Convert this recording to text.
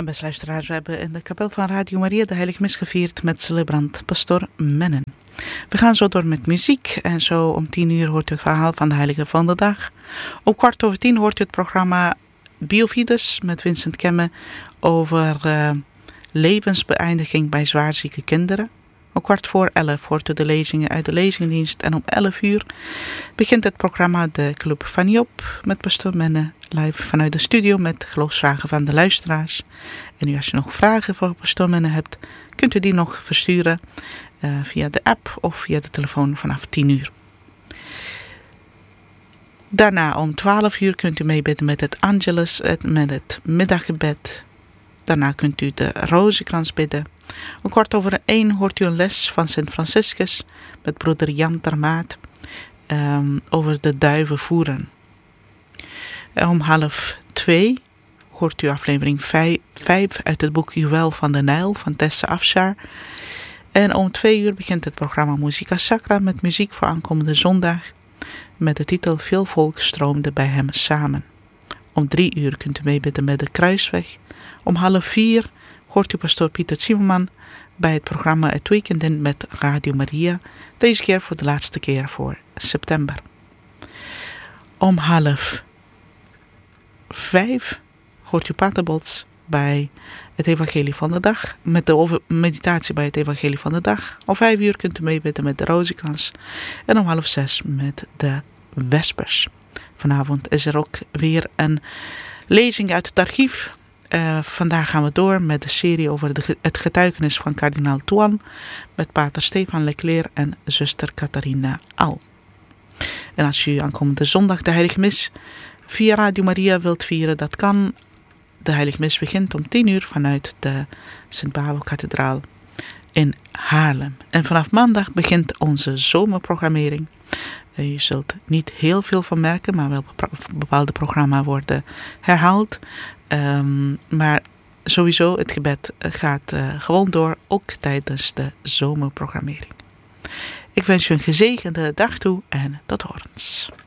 En beste luisteraars, we hebben in de kapel van Radio Maria de Heilige Mis gevierd met celebrant Pastoor Mennen. We gaan zo door met muziek en zo om 10:00 hoort u het verhaal van de Heilige van de Dag. Om 10:15 hoort u het programma Biofides met Vincent Kemme over levensbeëindiging bij zwaarzieke kinderen. Om 11:15 hoort u de lezingen uit de lezingdienst en om 11:00 begint het programma De Club van Job met Pastoor Menne live vanuit de studio met geloofsvragen van de luisteraars. En nu als je nog vragen voor Pastoor Menne hebt, kunt u die nog versturen via de app of via de telefoon vanaf 10:00. Daarna om 12:00 kunt u meebidden met het Angelus, met het middaggebed. Daarna kunt u de rozenkrans bidden. Om 1:15 hoort u een les van Sint Franciscus met broeder Jan Termaat over de duiven voeren. Om 1:30 hoort u aflevering 5 uit het boek Juwel van de Nijl van Tessa Afshar. En om 2:00 begint het programma Musica Sacra met muziek voor aankomende zondag met de titel Veel volk stroomde bij hem samen. Om 3:00 kunt u meebidden met de Kruisweg. Om 3:30 hoort u pastoor Pieter Zimmerman bij het programma Het Weekend in met Radio Maria. Deze keer voor de laatste keer voor september. Om 4:30 hoort u Pater Bots bij het Evangelie van de Dag. Met de meditatie bij het Evangelie van de Dag. Om 5:00 kunt u meebidden met de Rozenkrans. En om 5:30 met de Vespers. Vanavond is er ook weer een lezing uit het archief. Vandaag gaan we door met de serie over het getuigenis van kardinaal Tuan met pater Stefan Leclerc en zuster Catharina Al. En als u aankomende zondag de Heilige Mis via Radio Maria wilt vieren, dat kan. De Heilige Mis begint om 10:00 vanuit de Sint-Bavo-kathedraal in Haarlem. En vanaf maandag begint onze zomerprogrammering. Je zult niet heel veel van merken, maar wel bepaalde programma's worden herhaald. Maar sowieso, het gebed gaat gewoon door, ook tijdens de zomerprogrammering. Ik wens u een gezegende dag toe en tot horens.